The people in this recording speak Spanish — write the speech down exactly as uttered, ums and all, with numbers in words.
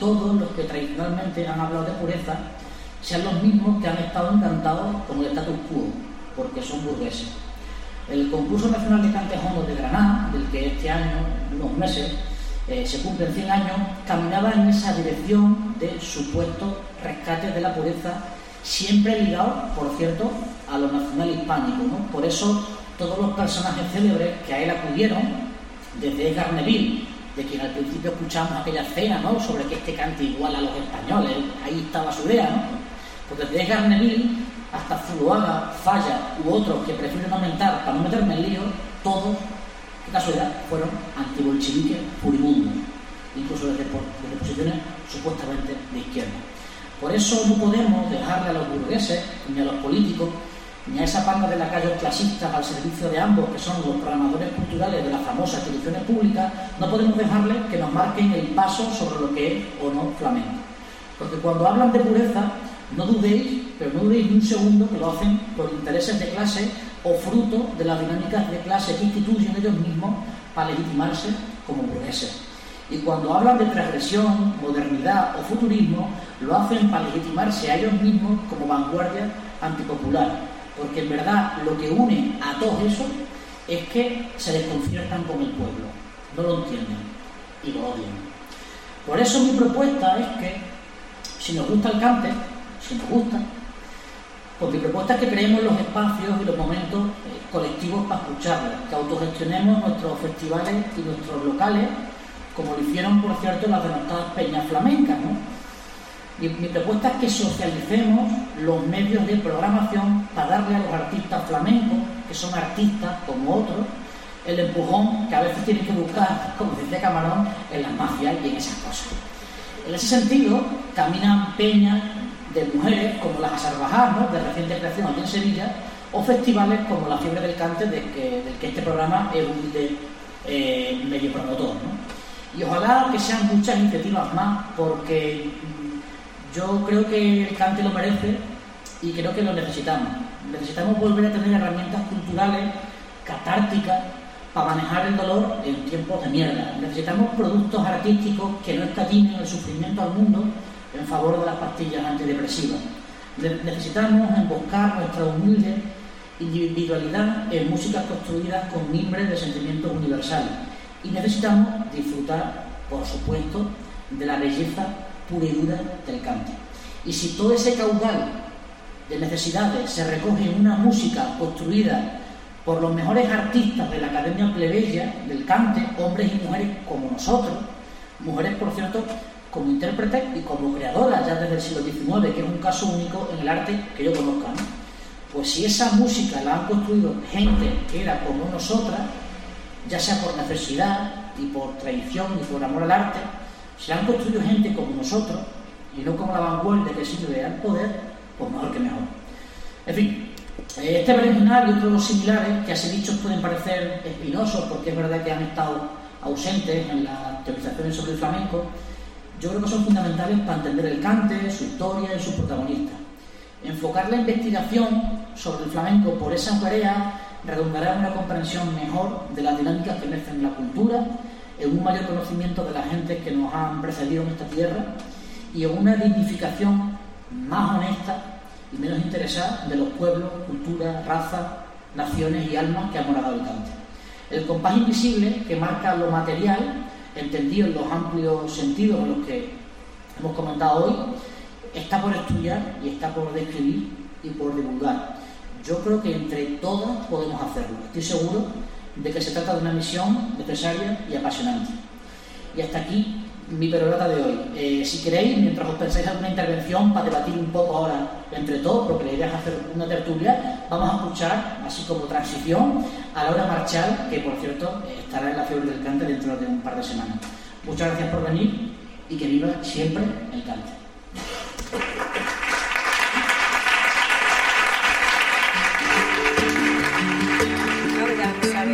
todos los que tradicionalmente han hablado de pureza sean los mismos que han estado encantados con el status quo, porque son burgueses. El Concurso Nacional de Cantes Hondos de Granada, del que este año, en unos meses, eh, se cumplen cien años, caminaba en esa dirección de supuestos rescates de la pureza, siempre ligados, por cierto, a lo nacional hispánico, ¿no? Por eso todos los personajes célebres que a él acudieron, desde Edgar Neville, de quien al principio escuchamos aquella escena, ¿no?, sobre que este cante igual a los españoles, ahí estaba su idea, ¿no? Pues desde Edgar Neville hasta Zuloaga, Falla u otros que prefieren aumentar para no meterme en lío, todos, qué casualidad, fueron antibolcheviques furibundos, incluso desde, desde posiciones supuestamente de izquierda. Por eso no podemos dejarle a los burgueses, ni a los políticos, ni a esa panda de lacayos clasistas al servicio de ambos, que son los programadores culturales de las famosas instituciones públicas, no podemos dejarles que nos marquen el paso sobre lo que es o no flamenco. Porque cuando hablan de pureza, no dudéis, pero no dudéis ni un segundo que lo hacen por intereses de clase o fruto de las dinámicas de clase que instituyen ellos mismos para legitimarse como burgueses. Y cuando hablan de transgresión, modernidad o futurismo, lo hacen para legitimarse a ellos mismos como vanguardia antipopular. Porque en verdad lo que une a todos esos es que se desconciertan con el pueblo, no lo entienden y lo odian. Por eso mi propuesta es que, si nos gusta el cante, si nos gusta, pues mi propuesta es que creemos los espacios y los momentos eh, colectivos para escucharlos, que autogestionemos nuestros festivales y nuestros locales, como lo hicieron, por cierto, las denostadas peñas flamencas, ¿no? Mi, mi propuesta es que socialicemos los medios de programación para darle a los artistas flamencos, que son artistas como otros, el empujón que a veces tienen que buscar, como decía Camarón, en las mafias y en esas cosas. En ese sentido, caminan peñas de mujeres como las Asarbajar, ¿no?, de reciente creación aquí en Sevilla, o festivales como la Fiebre del Cante, de que, del que este programa es un de, eh, medio promotor, ¿no? Y ojalá que sean muchas iniciativas más, porque yo creo que el cante lo merece y creo que lo necesitamos. Necesitamos volver a tener herramientas culturales catárticas para manejar el dolor en tiempos de mierda. Necesitamos productos artísticos que no escatimen el sufrimiento al mundo en favor de las pastillas antidepresivas. Necesitamos emboscar nuestra humilde individualidad en músicas construidas con mimbres de sentimientos universales. Y necesitamos disfrutar, por supuesto, de la belleza pura y dura del cante. Y si todo ese caudal de necesidades se recoge en una música construida por los mejores artistas de la Academia Plebeya del Cante, hombres y mujeres como nosotros, mujeres, por cierto, como intérpretes y como creadoras ya desde el siglo diecinueve, que es un caso único en el arte que yo conozca, ¿no? Pues si esa música la han construido gente que era como nosotras, ya sea por necesidad y por tradición y por amor al arte, si la han construido gente como nosotros y no como la vanguardia que sirve al poder, pues mejor que mejor. En fin, este berenjenal y otros similares que así dichos pueden parecer espinosos porque es verdad que han estado ausentes en las teorizaciones sobre el flamenco, yo creo que son fundamentales para entender el cante, su historia y sus protagonistas. Enfocar la investigación sobre el flamenco por esas tareas redundará en una comprensión mejor de las dinámicas que emergen en la cultura, en un mayor conocimiento de las gentes que nos han precedido en esta tierra y en una dignificación más honesta y menos interesada de los pueblos, culturas, razas, naciones y almas que han morado el cante. El compás invisible que marca lo material, entendido en los amplios sentidos en los que hemos comentado hoy, está por estudiar y está por describir y por divulgar. Yo creo que entre todas podemos hacerlo. Estoy seguro de que se trata de una misión necesaria y apasionante. Y hasta aquí mi perorata de hoy. Eh, si queréis, mientras os pensáis alguna intervención para debatir un poco ahora entre todos, porque la idea es hacer una tertulia, vamos a escuchar, así como transición, a Laura Marchal, que por cierto estará en la Fiebre del Cante dentro de un par de semanas. Muchas gracias por venir y que viva siempre el cante.